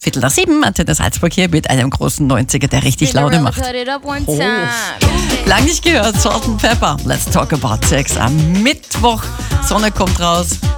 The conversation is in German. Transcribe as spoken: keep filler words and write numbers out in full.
Viertel nach sieben, Antenne Salzburg hier mit einem großen neunziger, der richtig Laune macht. Oh. Lang nicht gehört, Salt and Pepper. Let's talk about sex. Am Mittwoch, Sonne kommt raus.